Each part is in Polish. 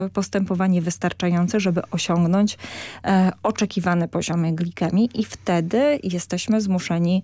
postępowanie wystarczające, żeby osiągnąć oczekiwane poziomy glikemii i wtedy jesteśmy zmuszeni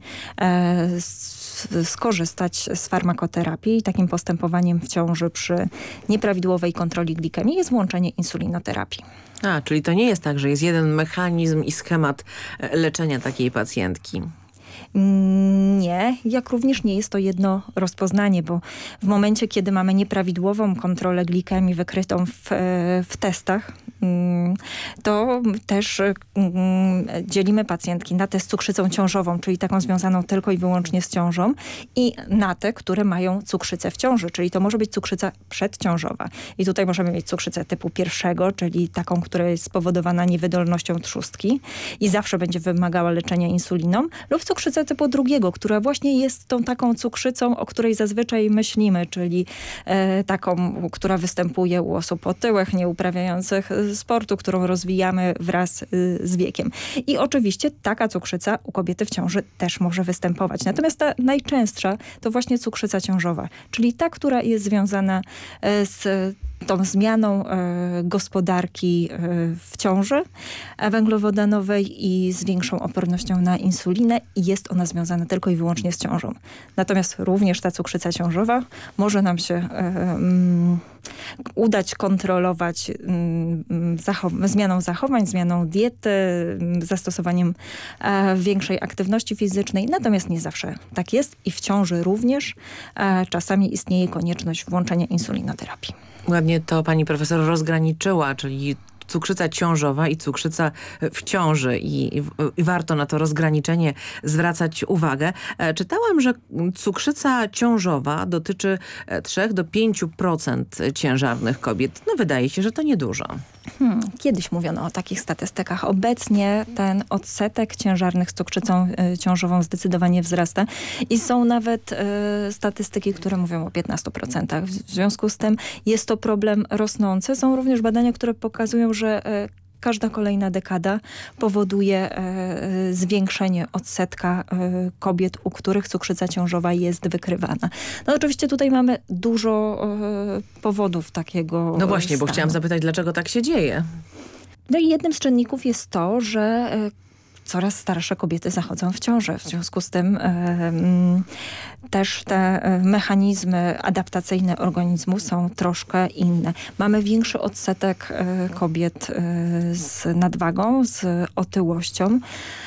skorzystać z farmakoterapii. Takim postępowaniem w ciąży przy nieprawidłowej kontroli glikemii jest włączenie insulinoterapii. Czyli to nie jest tak, że jest jeden mechanizm i schemat leczenia takiej pacjentki. Nie, jak również nie jest to jedno rozpoznanie, bo w momencie, kiedy mamy nieprawidłową kontrolę glikemii wykrytą w testach, to też dzielimy pacjentki na test z cukrzycą ciążową, czyli taką związaną tylko i wyłącznie z ciążą, i na te, które mają cukrzycę w ciąży, czyli to może być cukrzyca przedciążowa. I tutaj możemy mieć cukrzycę typu pierwszego, czyli taką, która jest spowodowana niewydolnością trzustki i zawsze będzie wymagała leczenia insuliną, lub cukrzycę typu drugiego, która właśnie jest tą taką cukrzycą, o której zazwyczaj myślimy, czyli taką, która występuje u osób otyłych, nieuprawiających sportu, którą rozwijamy wraz z wiekiem. I oczywiście taka cukrzyca u kobiety w ciąży też może występować. Natomiast ta najczęstsza to właśnie cukrzyca ciążowa, czyli ta, która jest związana z tą zmianą gospodarki w ciąży węglowodanowej i z większą opornością na insulinę, i jest ona związana tylko i wyłącznie z ciążą. Natomiast również ta cukrzyca ciążowa może nam się udać kontrolować zmianą zachowań, zmianą diety, zastosowaniem większej aktywności fizycznej. Natomiast nie zawsze tak jest i w ciąży również czasami istnieje konieczność włączenia insulinoterapii. Ładnie to pani profesor rozgraniczyła, czyli cukrzyca ciążowa i cukrzyca w ciąży i warto na to rozgraniczenie zwracać uwagę. Czytałam, że cukrzyca ciążowa dotyczy 3 do 5% ciężarnych kobiet. No wydaje się, że to niedużo. Kiedyś mówiono o takich statystykach. Obecnie ten odsetek ciężarnych z cukrzycą ciążową zdecydowanie wzrasta i są nawet statystyki, które mówią o 15%. W związku z tym jest to problem rosnący. Są również badania, które pokazują, że każda kolejna dekada powoduje zwiększenie odsetka kobiet, u których cukrzyca ciążowa jest wykrywana. No oczywiście tutaj mamy dużo powodów takiego No właśnie, stanu. Bo chciałam zapytać, dlaczego tak się dzieje? No i jednym z czynników jest to, że coraz starsze kobiety zachodzą w ciążę. W związku z tym też te mechanizmy adaptacyjne organizmu są troszkę inne. Mamy większy odsetek kobiet z nadwagą, z otyłością.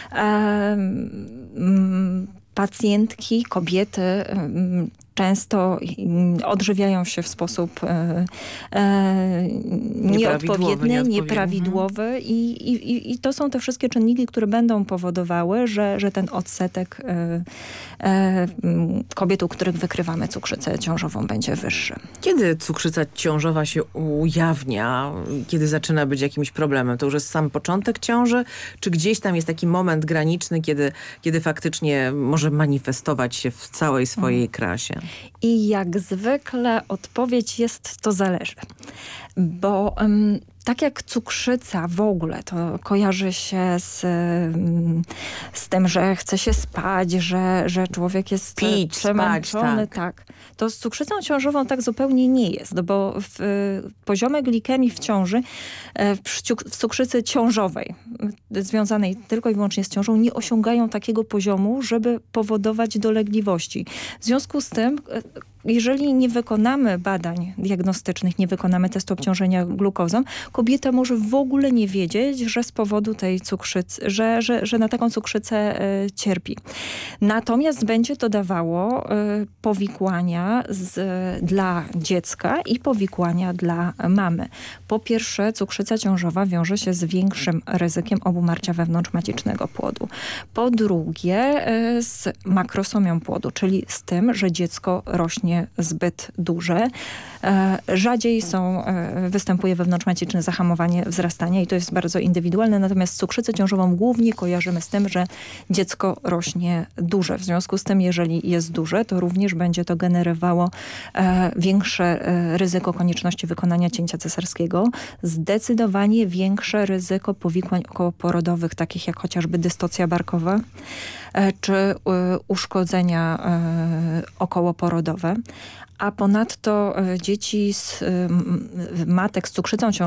Pacjentki, kobiety często odżywiają się w sposób nieodpowiedni, nieprawidłowy i to są te wszystkie czynniki, które będą powodowały, że ten odsetek kobiet, u których wykrywamy cukrzycę ciążową, będzie wyższy. Kiedy cukrzyca ciążowa się ujawnia? Kiedy zaczyna być jakimś problemem? To już jest sam początek ciąży? Czy gdzieś tam jest taki moment graniczny, kiedy faktycznie może manifestować się w całej swojej krasie? I jak zwykle odpowiedź jest: to zależy. Bo tak jak cukrzyca w ogóle to kojarzy się z tym, że chce się spać, że człowiek jest pić, przemęczony. spać, tak. To z cukrzycą ciążową tak zupełnie nie jest, bo poziomy glikemii w ciąży, w cukrzycy ciążowej, związanej tylko i wyłącznie z ciążą, nie osiągają takiego poziomu, żeby powodować dolegliwości. W związku z tym, jeżeli nie wykonamy badań diagnostycznych, nie wykonamy testu obciążenia glukozą, kobieta może w ogóle nie wiedzieć, że z powodu tej cukrzycy, że na taką cukrzycę cierpi. Natomiast będzie to dawało powikłania dla dziecka i powikłania dla mamy. Po pierwsze, cukrzyca ciążowa wiąże się z większym ryzykiem obumarcia wewnątrzmacicznego płodu. Po drugie, z makrosomią płodu, czyli z tym, że dziecko rośnie zbyt duże. Rzadziej występuje wewnątrzmaciczne zahamowanie wzrastania i to jest bardzo indywidualne, natomiast cukrzycę ciążową głównie kojarzymy z tym, że dziecko rośnie duże. W związku z tym, jeżeli jest duże, to również będzie to generowało większe ryzyko konieczności wykonania cięcia cesarskiego, zdecydowanie większe ryzyko powikłań okołoporodowych, takich jak chociażby dystocja barkowa, czy uszkodzenia okołoporodowe. A ponadto dzieci matek z cukrzycą ciążową